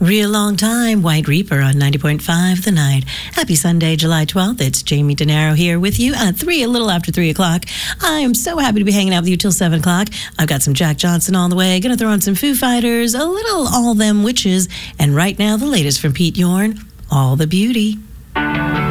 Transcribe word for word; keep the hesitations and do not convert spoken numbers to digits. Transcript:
Real long time, White Reaper on ninety point five The Night. Happy Sunday, July twelfth. It's Jamie DeNaro here with you at three, a little after three o'clock. I am so happy to be hanging out with you till seven o'clock. I've got some Jack Johnson on the way. Gonna throw on some Foo Fighters, a little All Them Witches, and right now the latest from Pete Yorn, All the Beauty.